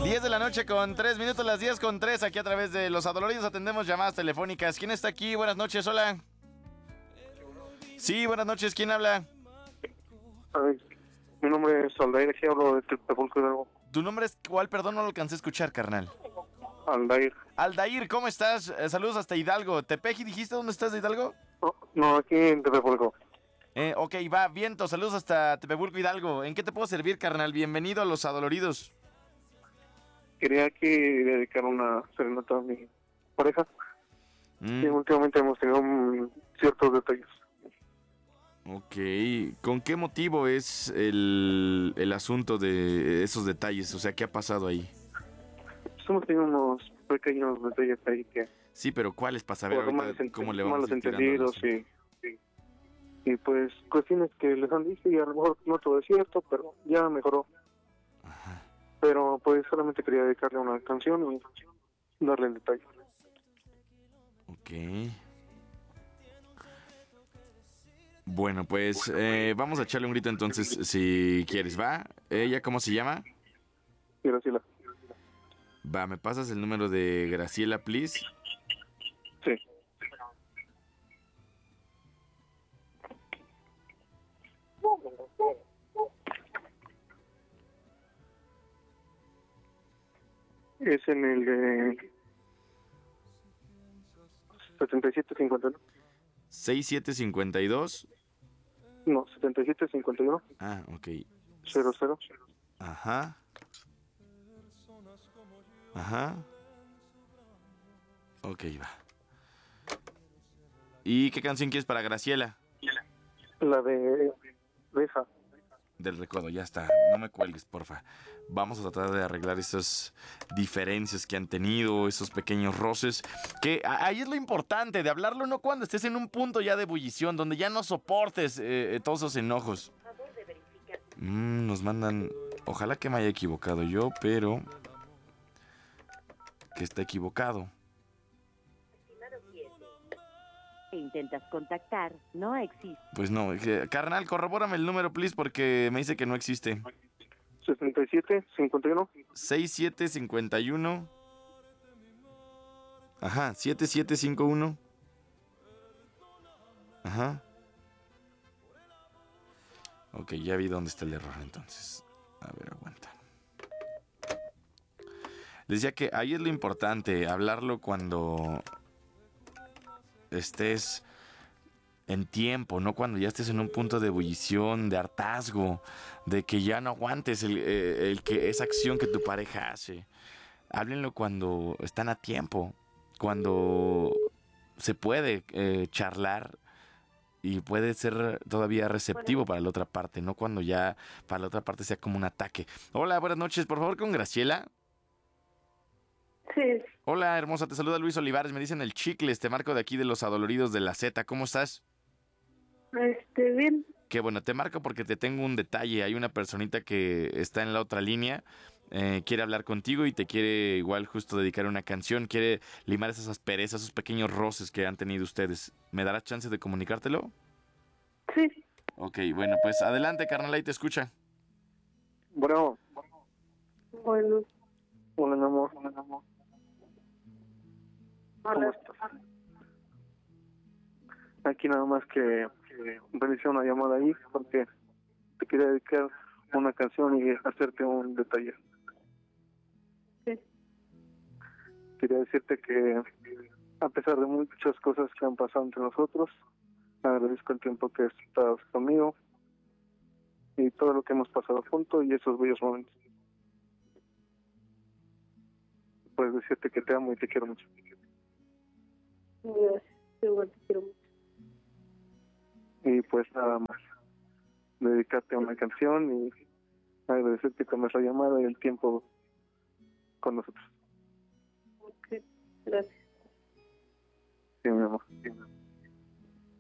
10 de la noche con 3 minutos, las 10 con 3, aquí a través de Los Adoloridos atendemos llamadas telefónicas. ¿Quién está aquí? Buenas noches, hola. Sí, buenas noches, ¿quién habla? Ay, mi nombre es Aldair, aquí hablo de Tepolco Hidalgo. ¿Tu nombre es cuál? Perdón, no lo alcancé a escuchar, carnal. Aldair. Aldair, ¿cómo estás? Saludos hasta Hidalgo. ¿Tepeji dijiste dónde estás de Hidalgo? No, aquí en Tepolco. Ok, va, viento, saludos hasta Tepepulco, Hidalgo. ¿En qué te puedo servir, carnal? Bienvenido a Los Adoloridos. Quería aquí dedicar una serenata a mi pareja. Y últimamente hemos tenido ciertos detalles. Ok, ¿con qué motivo es el asunto de esos detalles? O sea, ¿qué ha pasado ahí? Pues hemos tenido unos pequeños detalles ahí que... Sí, pero ¿cuáles para saber ahorita cómo le vamos malos a ir tirando entendidos y pues cuestiones que les han dicho y a lo mejor no todo es cierto, pero ya mejoró. Ajá. Pero pues solamente quería dedicarle una canción y darle el detalle. Ok. Bueno, pues vamos a echarle un grito entonces si quieres, ¿va? ¿Ella cómo se llama? Graciela. Va, ¿me pasas el número de Graciela, please? Sí. Es en el de 7751. 6752. No, 7751. Ah, ok. 00. Ajá. Ajá. Ok, va. ¿Y qué canción quieres para Graciela? La de Beja. Del recodo, ya está. No me cuelgues, porfa. Vamos a tratar de arreglar esas diferencias que han tenido, esos pequeños roces. Que ahí es lo importante, de hablarlo no cuando estés en un punto ya de ebullición, donde ya no soportes todos esos enojos. Nos mandan... Ojalá que me haya equivocado yo, pero... que está equivocado. Intentas contactar, no existe. Pues no, carnal, corrobórame el número, please, porque me dice que no existe. 7751. 6751. Ajá, 7751. Ajá. Ok, ya vi dónde está el error entonces. A ver, aguanta. Les decía que ahí es lo importante, hablarlo cuando estés en tiempo, no cuando ya estés en un punto de ebullición, de hartazgo, de que ya no aguantes el que esa acción que tu pareja hace. Háblenlo cuando están a tiempo, cuando se puede charlar y puede ser todavía receptivo para la otra parte, no cuando ya para la otra parte sea como un ataque. Hola, buenas noches, por favor con Graciela. Sí, Hola, hermosa, te saluda Luis Olivares, me dicen el Chicles, te marco de aquí de Los Adoloridos de la Z, ¿cómo estás? bien. Qué bueno, te marco porque te tengo un detalle, hay una personita que está en la otra línea, quiere hablar contigo y te quiere igual justo dedicar una canción, quiere limar esas asperezas, esos pequeños roces que han tenido ustedes. ¿Me darás chance de comunicártelo? Sí. Ok, bueno, pues adelante, carnal, ahí te escucha. Bueno. Bueno. Hola, mi amor. Hola. Aquí nada más que realicé una llamada ahí porque te quería dedicar una canción y hacerte un detalle. Sí. Quería decirte que a pesar de muchas cosas que han pasado entre nosotros, agradezco el tiempo que estás conmigo y todo lo que hemos pasado juntos y esos bellos momentos. Puedes decirte que te amo y te quiero mucho. Gracias. Igual te quiero mucho. Y pues nada más, dedicarte a una canción y agradecerte con nuestra llamada y el tiempo con nosotros. Ok, gracias. Sí, mi amor.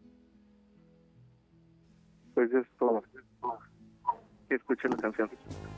Pues es todo. Y escuché la canción.